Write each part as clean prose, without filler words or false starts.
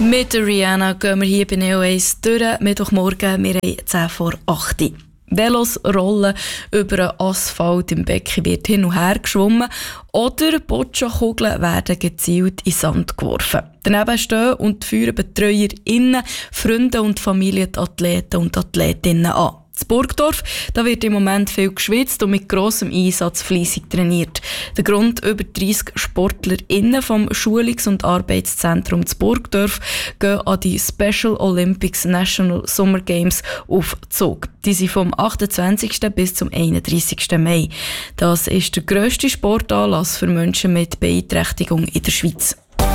Mit der Rihanna gehen wir hier bei Neo 1 durch. Mittwochmorgen, wir haben 10 vor 8 Uhr. Velos rollen über den Asphalt, im Becken wird hin und her geschwommen oder Boccia-Kugeln werden gezielt in Sand geworfen. Daneben stehen und führen BetreuerInnen, Freunde und Familie die Athleten und Athletinnen an. In Burgdorf, da wird im Moment viel geschwitzt und mit grossem Einsatz fleissig trainiert. Der Grund: über 30 SportlerInnen vom Schulungs- und Arbeitszentrum in Burgdorf gehen an die Special Olympics National Summer Games auf Zug. Die sind vom 28. bis zum 31. Mai. Das ist der grösste Sportanlass für Menschen mit Beeinträchtigung in der Schweiz.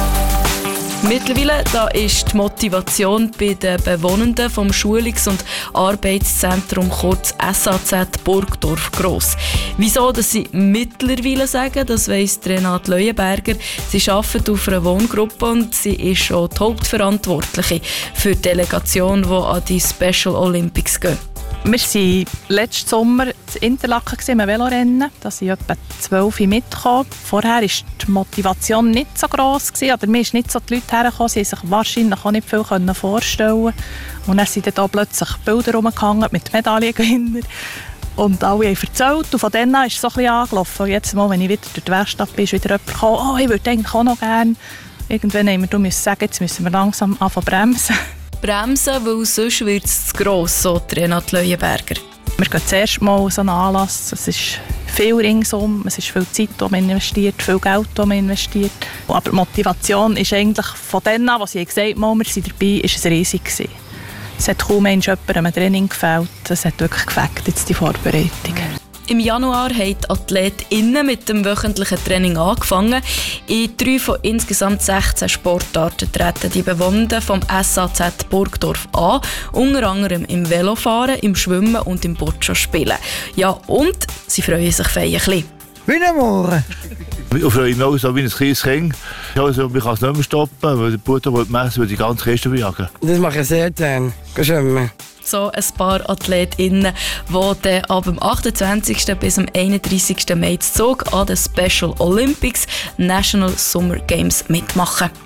Mittlerweile da ist die Motivation bei den Bewohnenden vom Schulungs- und Arbeitszentrum, kurz SAZ Burgdorf, gross. Wieso, dass sie mittlerweile sagen, das weiss Renate Leuenberger. Sie arbeitet auf einer Wohngruppe und sie ist schon die Hauptverantwortliche für die Delegation, die an die Special Olympics geht. Wir waren letzten Sommer in Interlaken im Velorennen. Da sind etwa 12 mitgekommen. Vorher war die Motivation nicht so gross, oder mir ist nicht so die Leute hergekommen. Sie konnten sich wahrscheinlich auch nicht viel vorstellen. Und dann sind da plötzlich Bilder rumgehangen mit Medaillengewinner. Und alle haben erzählt. Und von dann an ist es so ein bisschen angelaufen. Und jetzt mal, wenn ich wieder durch die Werkstatt bin, ist wieder jemand gekommen, oh, ich würde eigentlich auch noch gerne. Irgendwann haben wir sagen, jetzt müssen wir langsam anfangen bremsen. Bremsen, weil sonst wird es zu gross, so Renate Leuenberger. Wir gehen zuerst mal so einen Anlass. Es ist viel ringsum, es ist viel Zeit, die man investiert, viel Geld, das man investiert. Aber die Motivation ist eigentlich von denen an, was sie gesagt haben, wir sind dabei, ist es riesig gewesen. Es hat kaum jemandem am Training gefällt. Es hat wirklich gefällt, jetzt die Vorbereitung. Im Januar haben die AthletInnen mit dem wöchentlichen Training angefangen. In 3 von insgesamt 16 Sportarten treten die Bewohnenden vom SAZ Burgdorf an. Unter anderem im Velofahren, im Schwimmen und im Boccia-Spielen. Ja, und sie freuen sich feierlich. Wie am Morgen. Ich freue mich auch so wie ein kleines Kind. Also, ich kann es nicht mehr stoppen, weil der Bruder messen will die ganze Kiste bejagen. Das mache ich sehr gerne. Schwimmen. So ein paar AthletInnen, die dann ab dem 28. bis am 31. Mai Zug an den Special Olympics National Summer Games mitmachen.